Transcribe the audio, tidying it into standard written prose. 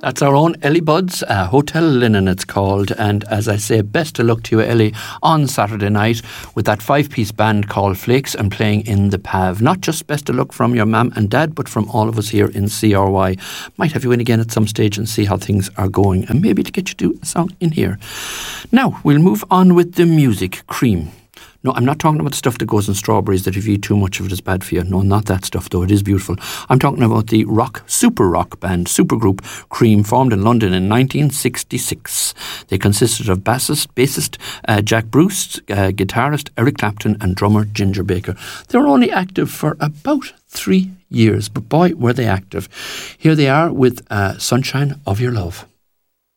That's our own Ellie Buds, Hotel Linen it's called. And as I say, best of luck to you, Ellie, on Saturday night with that 5-piece band called Flakes and playing in the PAV. Not just best of luck from your mum and dad, but from all of us here in CRY. Might have you in again at some stage and see how things are going, and maybe to get you to a song in here. Now, we'll move on with the music. Cream. No, I'm not talking about the stuff that goes in strawberries that if you eat too much of it is bad for you. No, not that stuff, though. It is beautiful. I'm talking about the super rock band, supergroup Cream, formed in London in 1966. They consisted of bassist Jack Bruce, guitarist Eric Clapton, and drummer Ginger Baker. They were only active for about 3 years, but boy, were they active. Here they are with Sunshine of Your Love.